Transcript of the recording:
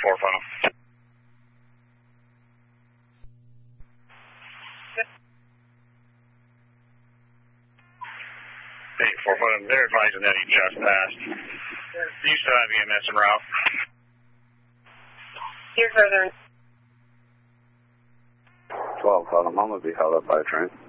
4 final. Hey, 4 final. They're advising that he just passed. Do you still have EMS en route? Here further. 12 final. I'm going to be held up by a train.